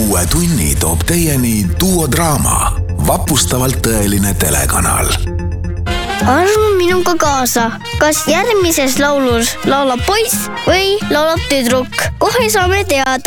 Uue tunni toob teieni duodraama, vapustavalt tõeline telekanal. Armu minuga kaasa, kas järgmises laulus laulab poiss või laulab tüdruk? Kohe saame teada.